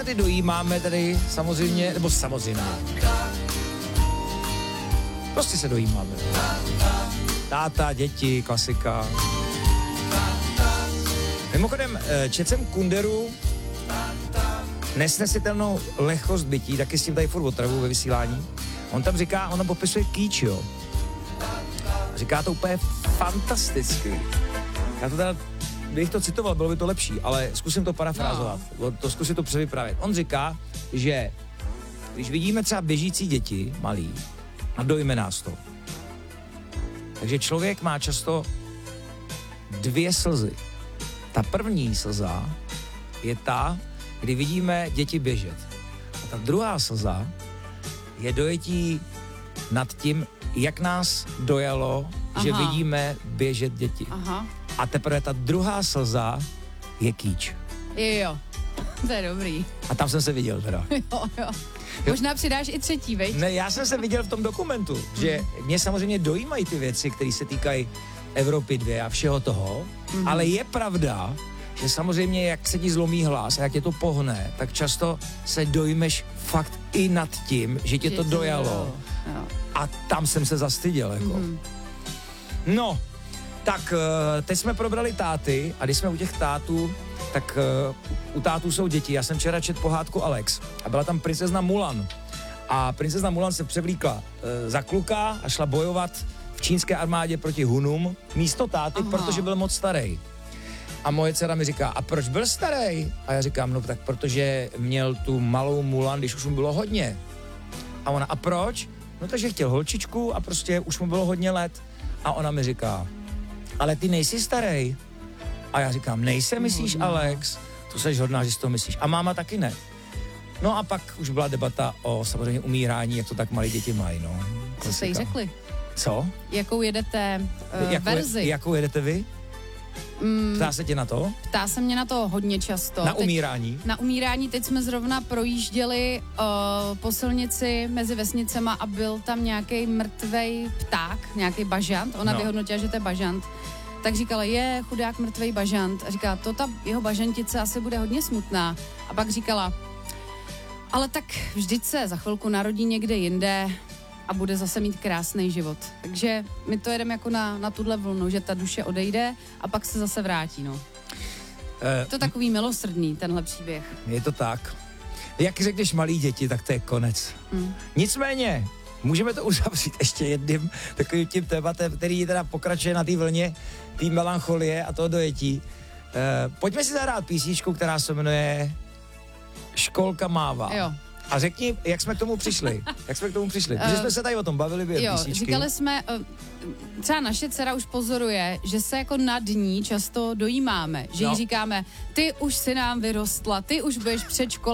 Ty dojímáme tady samozřejmě, nebo samozřejmě. Prostě se dojímáme. Táta, děti, klasika. Mimochodem, četl jsem Kunderu Nesnesitelnou lehkost bytí, taky s tím tady furt otravu ve vysílání. On tam popisuje kýč, jo. Říká to úplně fantasticky. Já to teda, kdybych to citoval, bylo by to lepší, ale zkusím to parafrázovat. Zkusím to převyprávět. On říká, že když vidíme třeba běžící děti, malý, a dojme nás to. Takže člověk má často 2 slzy. Ta první slza je ta, kdy vidíme děti běžet. A ta druhá slza je dojetí nad tím, jak nás dojalo, že vidíme běžet děti. Aha. A teprve ta druhá slza je kýč. Jo, to je dobrý. A tam jsem se viděl teda. Jo. Možná přidáš i třetí, veď? Ne, já jsem se viděl v tom dokumentu, že mě samozřejmě dojímají ty věci, které se týkají Evropy 2 a všeho toho, ale je pravda, že samozřejmě jak se ti zlomí hlas a jak tě to pohne, tak často se dojmeš fakt i nad tím, že tě to dojalo. Jo. A tam jsem se zastyděl, jako. No, tak teď jsme probrali táty a když jsme u těch tátů, tak u tátů jsou děti. Já jsem včera četl pohádku Alex a byla tam princezna Mulan. A princezna Mulan se převlíkla za kluka a šla bojovat v čínské armádě proti Hunům místo táty, protože byl moc starý. A moje dcera mi říká, a proč byl starý? A já říkám, no tak protože měl tu malou Mulan, když už mu bylo hodně. A ona, a proč? No takže chtěl holčičku a prostě už mu bylo hodně let. A ona mi říká, ale ty nejsi starý. A já říkám, nejsem, myslíš, Alex? To seš hodná, že si to myslíš. A máma taky ne. No a pak už byla debata o samozřejmě umírání, jak to tak malí děti mají, no. Co jste jí řekli? Co? Jakou jedete verzi? Jakou jedete vy? Ptá se tě na to? Ptá se mě na to hodně často. Na umírání? Na umírání. Teď jsme zrovna projížděli po silnici mezi vesnicema a byl tam nějaký mrtvej pták, nějaký bažant. Ona vyhodnotila, že to je bažant. Tak říkala, je chudák mrtvej bažant. A říká, ta jeho bažantice asi bude hodně smutná. A pak říkala, ale tak vždyť se za chvilku narodí někde jinde a bude zase mít krásný život. Takže my to jedeme jako na tuhle vlnu, že ta duše odejde a pak se zase vrátí, no. To je takový milosrdný, tenhle příběh. Je to tak. Jak řekneš malí děti, tak to je konec. Nicméně, můžeme to uzavřít ještě jedním takovým tím tématem, který teda pokračuje na té vlně, té melancholie a toho dojetí. Pojďme si zahrát písničku, která se jmenuje Školka mává. Jo. A řekni, jak jsme k tomu přišli? Protože jsme se tady o tom bavili během písničky. Říkali jsme, třeba naše dcera už pozoruje, že se jako nad ní často dojímáme. Že jí říkáme, ty už si nám vyrostla, ty už budeš předškola.